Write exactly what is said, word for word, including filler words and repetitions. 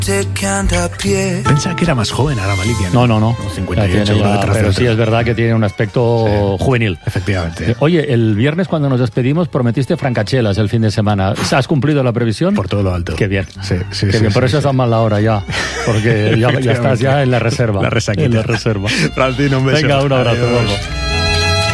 Pensaba que era más joven ahora Malikia. No, no, no. cincuenta y ocho, ya, detrás pero de sí es verdad que tiene un aspecto sí, juvenil. Efectivamente. Oye, el viernes cuando nos despedimos prometiste francachelas el fin de semana. ¿Has cumplido la previsión? Por todo lo alto. Qué bien. Sí, sí, Qué sí, bien. sí, Por eso sí. está mal la hora ya. Porque ya, ya estás ya en la reserva. La resaquita. En la reserva. Francino, un beso. Venga, un abrazo. Adiós. Gordo.